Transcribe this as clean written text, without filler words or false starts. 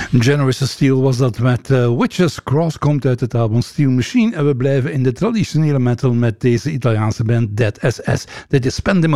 Generous Steel was dat met Witches Cross, komt uit het album Steel Machine. En we blijven in de traditionele metal met deze Italiaanse band Dead SS. Dit is Spendimo.